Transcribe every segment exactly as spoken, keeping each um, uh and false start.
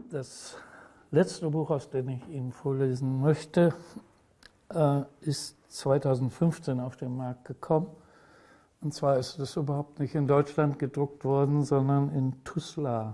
Das letzte Buch, aus dem ich Ihnen vorlesen möchte, ist zweitausendfünfzehn auf den Markt gekommen. Und zwar ist es überhaupt nicht in Deutschland gedruckt worden, sondern in Tuzla.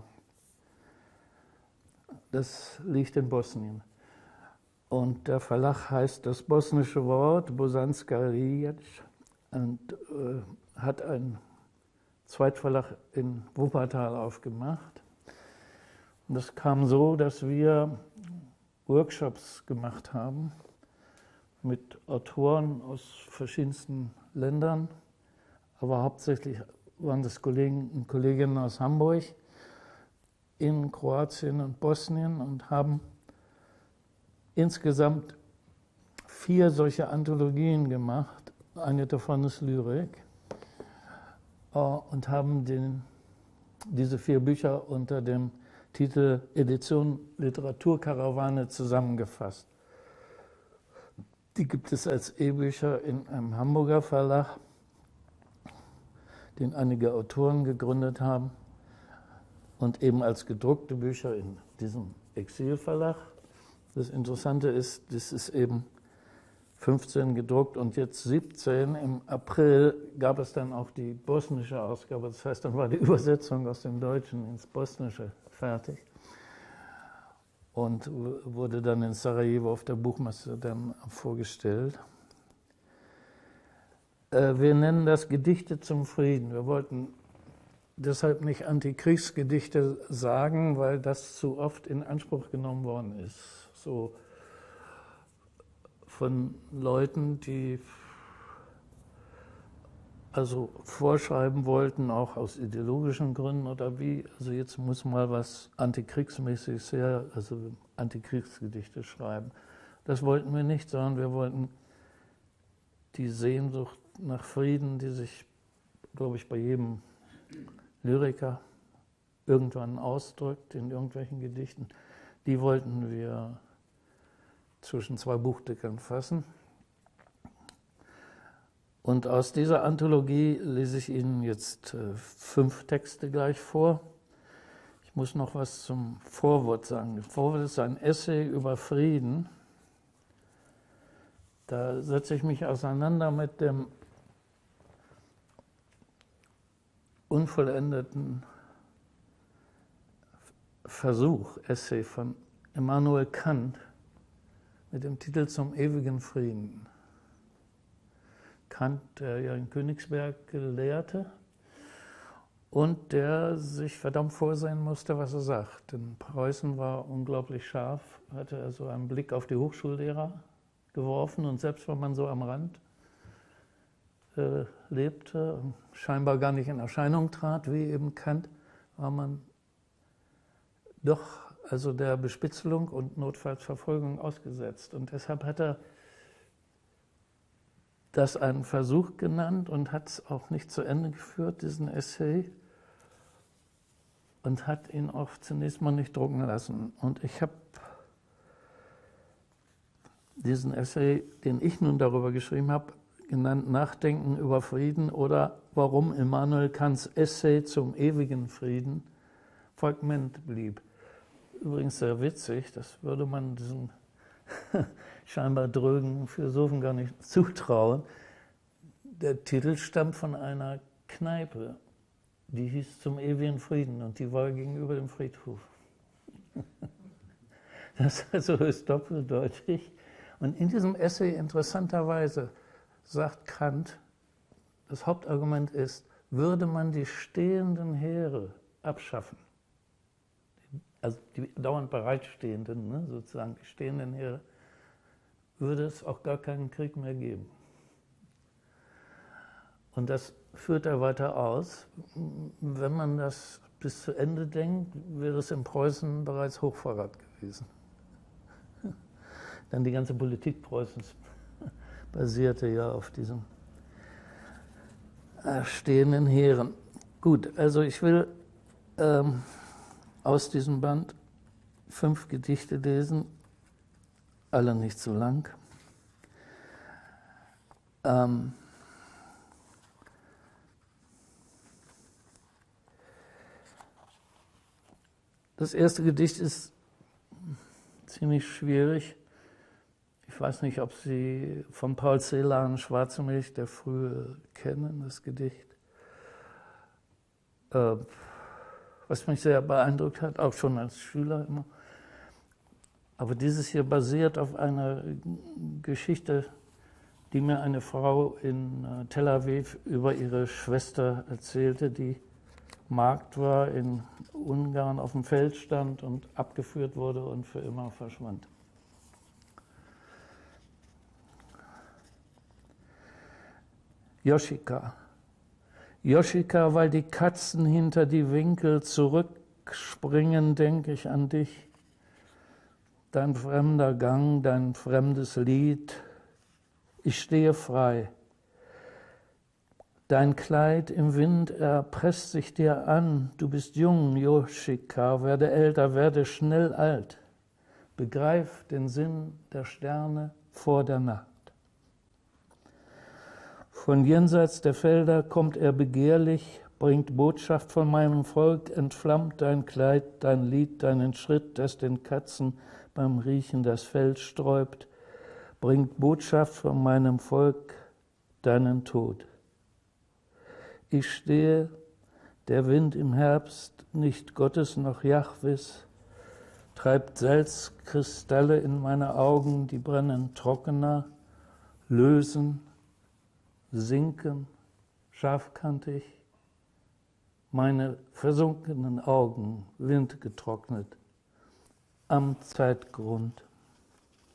Das liegt in Bosnien. Und der Verlag heißt Das bosnische Wort, Bosanska Riječ, und äh, hat einen Zweitverlag in Wuppertal aufgemacht. Und das kam so, dass wir Workshops gemacht haben mit Autoren aus verschiedensten Ländern, aber hauptsächlich waren das Kollegen und Kolleginnen aus Hamburg in Kroatien und Bosnien und haben insgesamt vier solche Anthologien gemacht. Eine davon ist Lyrik, und haben den, diese vier Bücher unter dem Titel Edition Literaturkarawane zusammengefasst. Die gibt es als E-Bücher in einem Hamburger Verlag, den einige Autoren gegründet haben, und eben als gedruckte Bücher in diesem Exilverlag. Das Interessante ist, das ist eben fünfzehn gedruckt und jetzt siebzehn. Im April gab es dann auch die bosnische Ausgabe, das heißt, dann war die Übersetzung aus dem Deutschen ins Bosnische fertig und wurde dann in Sarajevo auf der Buchmesse dann vorgestellt. Wir nennen das Gedichte zum Frieden. Wir wollten deshalb nicht Antikriegsgedichte sagen, weil das zu oft in Anspruch genommen worden ist. So von Leuten, die also vorschreiben wollten, auch aus ideologischen Gründen oder wie, also jetzt muss mal was Antikriegsmäßiges her, also Antikriegsgedichte schreiben. Das wollten wir nicht, sondern wir wollten die Sehnsucht nach Frieden, die sich, glaube ich, bei jedem Lyriker irgendwann ausdrückt in irgendwelchen Gedichten, die wollten wir zwischen zwei Buchdeckeln fassen. Und aus dieser Anthologie lese ich Ihnen jetzt äh, fünf Texte gleich vor. Ich muss noch was zum Vorwort sagen. Das Vorwort ist ein Essay über Frieden. Da setze ich mich auseinander mit dem unvollendeten Versuch, Essay von Immanuel Kant mit dem Titel Zum ewigen Frieden. Kant, der ja in Königsberg lehrte und der sich verdammt vorsehen musste, was er sagt. Denn Preußen war unglaublich scharf, hatte also einen Blick auf die Hochschullehrer geworfen und selbst wenn man so am Rand äh, lebte und scheinbar gar nicht in Erscheinung trat, wie eben Kant, war man doch also der Bespitzelung und notfalls Verfolgung ausgesetzt. Und deshalb hat er das einen Versuch genannt und hat es auch nicht zu Ende geführt, diesen Essay, und hat ihn auch zunächst mal nicht drucken lassen. Und ich habe diesen Essay, den ich nun darüber geschrieben habe, genannt Nachdenken über Frieden oder warum Immanuel Kants Essay zum ewigen Frieden Fragment blieb. Übrigens sehr witzig, das würde man diesen scheinbar drögen Philosophen gar nicht zutrauen. Der Titel stammt von einer Kneipe, die hieß Zum ewigen Frieden und die war gegenüber dem Friedhof. Das ist also höchst doppeldeutig. Und in diesem Essay interessanterweise sagt Kant, das Hauptargument ist, würde man die stehenden Heere abschaffen, also die dauernd bereitstehenden, ne, sozusagen die stehenden Heere, würde es auch gar keinen Krieg mehr geben. Und das führt er weiter aus. Wenn man das bis zu Ende denkt, wäre es in Preußen bereits Hochverrat gewesen. Denn die ganze Politik Preußens basierte ja auf diesen stehenden Heeren. Gut, also ich will ähm, aus diesem Band fünf Gedichte lesen, alle nicht so lang. Ähm, das erste Gedicht ist ziemlich schwierig. Ich weiß nicht, ob Sie von Paul Celan Schwarze Milch der Frühe kennen, das Gedicht. Äh, was mich sehr beeindruckt hat, auch schon als Schüler immer. Aber dieses hier basiert auf einer Geschichte, die mir eine Frau in Tel Aviv über ihre Schwester erzählte, die Magd war, in Ungarn auf dem Feld stand und abgeführt wurde und für immer verschwand. Joschika. Joschika, weil die Katzen hinter die Winkel zurückspringen, denke ich an dich. Dein fremder Gang, dein fremdes Lied. Ich stehe frei. Dein Kleid im Wind, er presst sich dir an. Du bist jung, Joschika, werde älter, werde schnell alt. Begreif den Sinn der Sterne vor der Nacht. Von jenseits der Felder kommt er begehrlich, bringt Botschaft von meinem Volk, entflammt dein Kleid, dein Lied, deinen Schritt, das den Katzen beim Riechen das Fell sträubt, bringt Botschaft von meinem Volk, deinen Tod. Ich stehe, der Wind im Herbst, nicht Gottes noch Jahwes, treibt Salzkristalle in meine Augen, die brennen trockener, lösen, sinken, scharfkantig, meine versunkenen Augen windgetrocknet am Zeitgrund.